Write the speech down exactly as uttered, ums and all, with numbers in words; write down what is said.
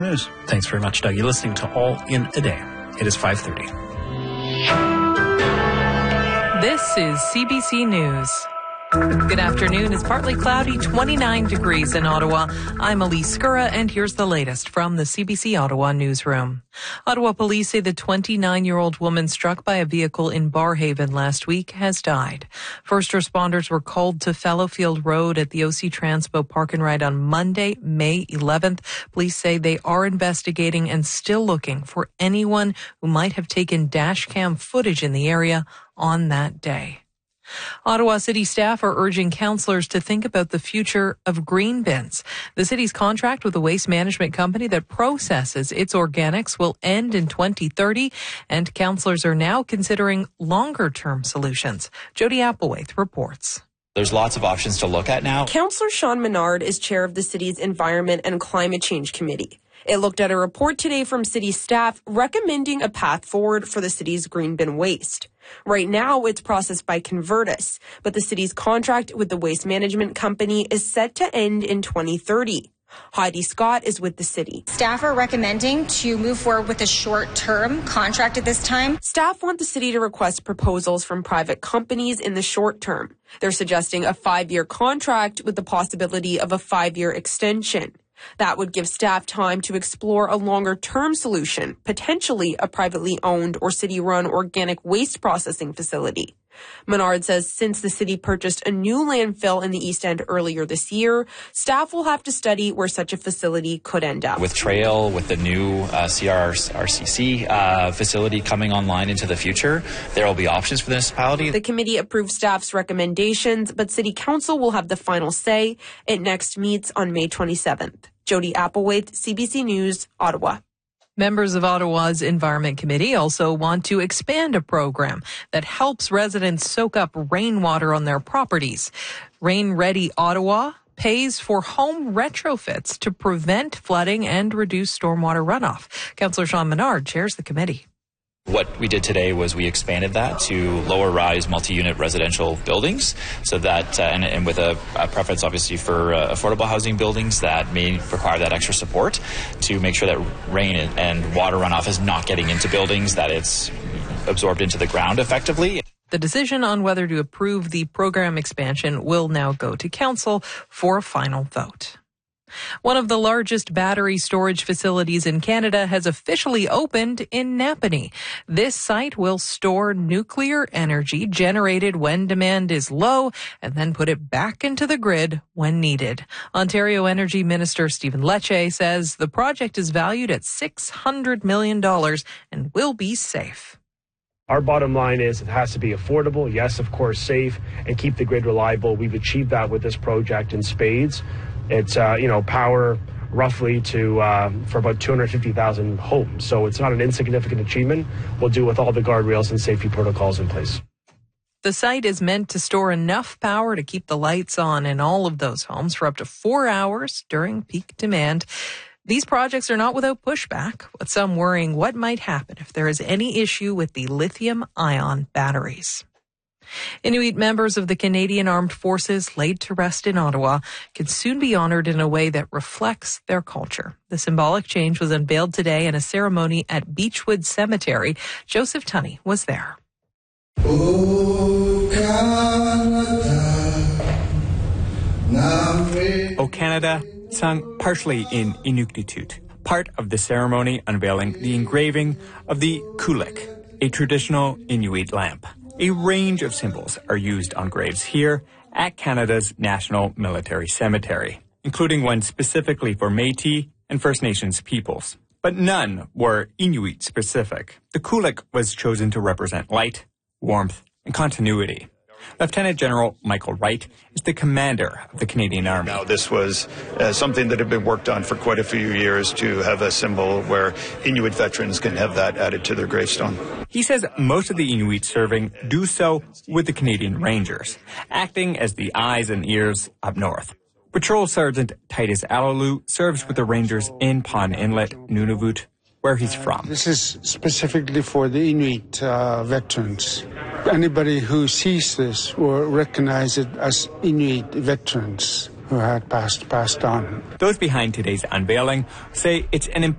News. Thanks very much, Doug. You're listening to All in a Day. It is five thirty. This is C B C News. Good afternoon. It's partly cloudy, twenty-nine degrees in Ottawa. I'm Elise Scurra, and here's the latest from the C B C Ottawa newsroom. Ottawa police say the twenty-nine-year-old woman struck by a vehicle in Barrhaven last week has died. First responders were called to Fallowfield Road at the O C Transpo Park and Ride on Monday, May eleventh. Police say they are investigating and still looking for anyone who might have taken dash cam footage in the area on that day. Ottawa city staff are urging councillors to think about the future of green bins. The city's contract with a waste management company that processes its organics will end in twenty thirty, and councillors are now considering longer-term solutions. Jody Applewhite reports. There's lots of options to look at now. Councillor Sean Menard is chair of the city's Environment and Climate Change Committee. It looked at a report today from city staff recommending a path forward for the city's green bin waste. Right now, it's processed by Convertus, but the city's contract with the waste management company is set to end in twenty thirty. Heidi Scott is with the city. Staff are recommending to move forward with a short-term contract at this time. Staff want the city to request proposals from private companies in the short term. They're suggesting a five-year contract with the possibility of a five-year extension. That would give staff time to explore a longer-term solution, potentially a privately owned or city-run organic waste processing facility. Menard says since the city purchased a new landfill in the East End earlier this year, staff will have to study where such a facility could end up. With Trail, with the new uh, C R R C C uh, facility coming online into the future, there will be options for the municipality. The committee approved staff's recommendations, but City Council will have the final say. It next meets on May twenty-seventh. Jody Applewhite, C B C News, Ottawa. Members of Ottawa's Environment Committee also want to expand a program that helps residents soak up rainwater on their properties. Rain Ready Ottawa pays for home retrofits to prevent flooding and reduce stormwater runoff. Councillor Sean Menard chairs the committee. What we did today was we expanded that to lower-rise multi-unit residential buildings, so that uh, and, and with a, a preference, obviously, for uh, affordable housing buildings that may require that extra support to make sure that rain and, and water runoff is not getting into buildings, that it's absorbed into the ground effectively. The decision on whether to approve the program expansion will now go to council for a final vote. One of the largest battery storage facilities in Canada has officially opened in Napanee. This site will store nuclear energy generated when demand is low and then put it back into the grid when needed. Ontario Energy Minister Stephen Lecce says the project is valued at six hundred million dollars and will be safe. Our bottom line is it has to be affordable, yes, of course, safe, and keep the grid reliable. We've achieved that with this project in spades. It's, uh, you know, power roughly to uh, for about two hundred fifty thousand homes. So it's not an insignificant achievement. We'll do with all the guardrails and safety protocols in place. The site is meant to store enough power to keep the lights on in all of those homes for up to four hours during peak demand. These projects are not without pushback, with some worrying what might happen if there is any issue with the lithium-ion batteries. Inuit members of the Canadian Armed Forces laid to rest in Ottawa can soon be honored in a way that reflects their culture. The symbolic change was unveiled today in a ceremony at Beechwood Cemetery. Joseph Tunney was there. O Canada, O Canada, sung partially in Inuktitut, part of the ceremony unveiling the engraving of the kulik, a traditional Inuit lamp. A range of symbols are used on graves here at Canada's National Military Cemetery, including one specifically for Métis and First Nations peoples. But none were Inuit specific. The kulik was chosen to represent light, warmth, and continuity. Lieutenant General Michael Wright is the commander of the Canadian Army. Now, this was uh, something that had been worked on for quite a few years to have a symbol where Inuit veterans can have that added to their gravestone. He says most of the Inuit serving do so with the Canadian Rangers, acting as the eyes and ears up north. Patrol Sergeant Titus Alalu serves with the Rangers in Pond Inlet, Nunavut, where he's from. This is specifically for the Inuit uh, veterans. Anybody who sees this will recognize it as Inuit veterans who had passed passed on. Those behind today's unveiling say it's an